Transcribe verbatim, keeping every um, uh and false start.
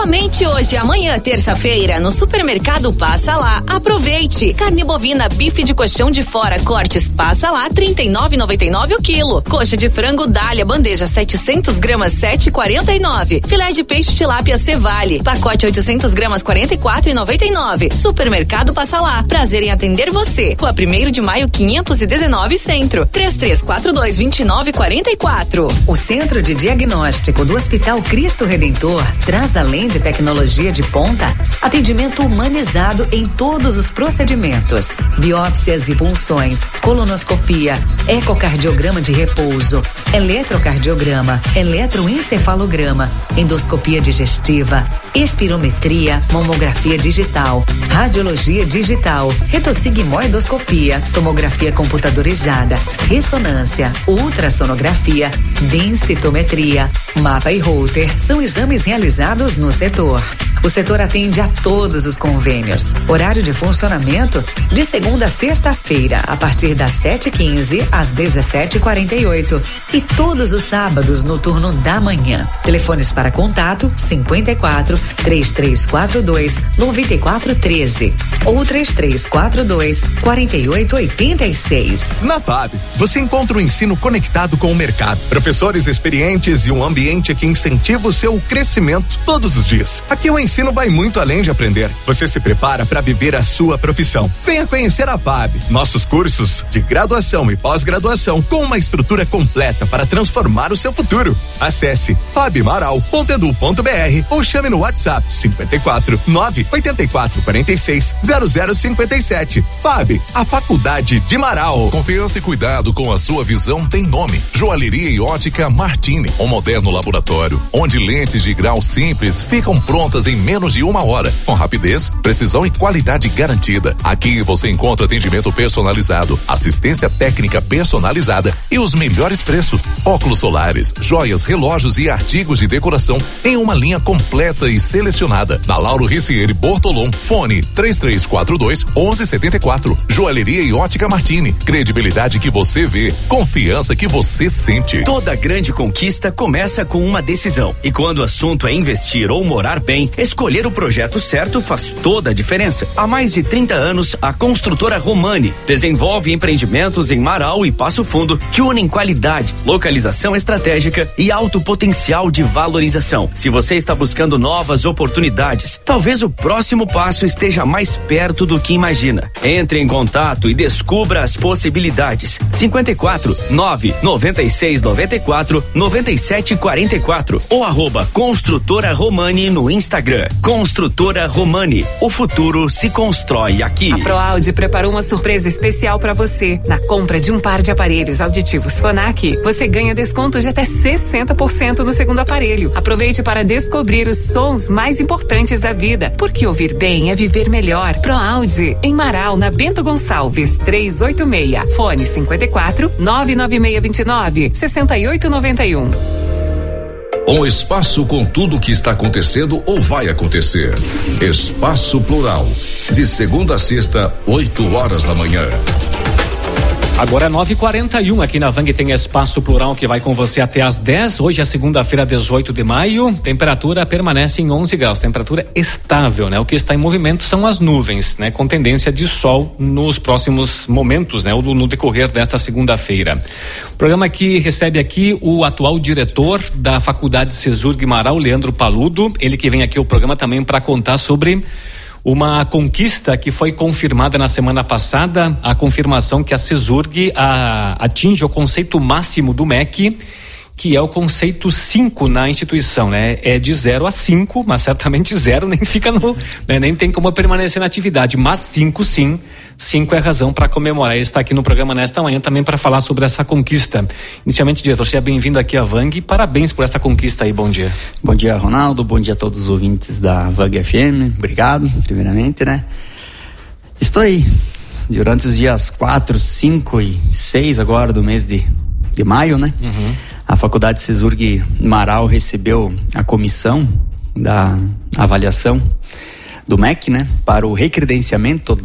Somente hoje e amanhã, terça-feira, no Supermercado Passa Lá. Aproveite. Carne bovina, bife de colchão de fora, cortes Passa Lá, trinta e nove reais e noventa e nove centavos o quilo. Coxa de frango Dália, bandeja setecentos gramas, sete e quarenta e nove. Filé de peixe tilápia Cevale, pacote oitocentos gramas, quarenta e quatro reais e noventa e nove centavos. Supermercado Passa Lá. Prazer em atender você. Rua primeiro de maio, quinhentos e dezenove, Centro. três três quatro dois, dois nove quatro quatro. O Centro de Diagnóstico do Hospital Cristo Redentor traz, além de tecnologia de ponta, atendimento humanizado em todos os procedimentos: biópsias e punções, colonoscopia, ecocardiograma de repouso, eletrocardiograma, eletroencefalograma, endoscopia digestiva, espirometria, mamografia digital, radiologia digital, retossigmoidoscopia, tomografia computadorizada, ressonância, ultrassonografia, densitometria, mapa e Holter são exames realizados no setor. O setor atende a todos os convênios. Horário de funcionamento de segunda a sexta-feira, a partir das sete e quinze às dezessete e quarenta e oito. E todos os sábados no turno da manhã. Telefones para contato: cinquenta e quatro, três três quatro dois, nove quatro um três ou três três quatro dois, quatro oito oito seis. Na F A B, você encontra o ensino conectado com o mercado, professores experientes e um ambiente que incentiva o seu crescimento todos os dias. Aqui o ensino vai muito além de aprender. Você se prepara para viver a sua profissão. Venha conhecer a F A B, nossos cursos de graduação e pós-graduação com uma estrutura completa para transformar o seu futuro. Acesse fabmaral ponto edu ponto br ou chame no WhatsApp cinquenta e quatro, nove oitenta e quatro, quarenta e seis, zero zero cinquenta e sete. F A B, a Faculdade de Marau. Confiança e cuidado com a sua visão tem nome: Joalheria e Ótica Martini, um moderno laboratório onde lentes de grau simples ficam prontas em menos de uma hora, com rapidez, precisão e qualidade garantida. Aqui você encontra atendimento personalizado, assistência técnica personalizada e os melhores preços. Óculos solares, joias, relógios e artigos de decoração em uma linha completa e selecionada. Na Lauro Ricieri Bortolom, fone três três quatro dois, onze setenta e quatro. Joalheria e Ótica Martini, credibilidade que você vê, confiança que você sente. Toda grande conquista começa com uma decisão. E quando o assunto é investir ou morar bem, escolher o projeto certo faz toda a diferença. Há mais de trinta anos, a construtora Romani desenvolve empreendimentos em Marau e Passo Fundo que unem qualidade, localização estratégica e alto potencial de valorização. Se você está buscando novas oportunidades, talvez o próximo passo esteja mais perto do que imagina. Entre em contato e descubra as possibilidades. cinquenta e quatro, nove, noventa e seis, noventa e quatro, noventa e sete, quarenta e quatro ou arroba Construtora Romani no Instagram. Construtora Romani, o futuro se constrói aqui. A ProAudio preparou uma surpresa especial para você. Na compra de um par de aparelhos auditivos Phonak, você ganha desconto de até sessenta por cento no segundo aparelho. Aproveite para descobrir os sons mais importantes da vida, porque ouvir bem é viver melhor. ProAudio, em Marau, na Bento Gonçalves, trezentos e oitenta e seis. Fone cinquenta e quatro, nove nove seis dois nove, seis oito nove um. Um espaço com tudo o que está acontecendo ou vai acontecer. Espaço Plural, de segunda a sexta, oito horas da manhã. Agora nove e quarenta e um, aqui na Vang tem Espaço Plural que vai com você até às dez. Hoje é segunda-feira, dezoito de maio. Temperatura permanece em onze graus, temperatura estável, né? O que está em movimento são as nuvens, né? Com tendência de sol nos próximos momentos, né? Ou no decorrer desta segunda-feira. O programa que recebe aqui o atual diretor da Faculdade Cesurg Marau, Leandro Paludo. Ele que vem aqui ao programa também para contar sobre uma conquista que foi confirmada na semana passada, a confirmação que a Cesurg a, atinge o conceito máximo do M E C, que é o conceito cinco na instituição, né? É de zero a cinco, mas certamente zero nem fica no, né? Nem tem como permanecer na atividade, mas cinco sim, cinco é a razão para comemorar. Ele está aqui no programa nesta manhã também para falar sobre essa conquista. Inicialmente, diretor, seja bem-vindo aqui à Vang e parabéns por essa conquista aí, bom dia. Bom dia, Ronaldo, bom dia a todos os ouvintes da Vang F M, obrigado, primeiramente, né? Estou aí, durante os dias quatro, cinco e seis agora do mês de, de maio, né? Uhum. A Faculdade Cesurg Marau recebeu a comissão da avaliação do M E C, né, para o recredenciamento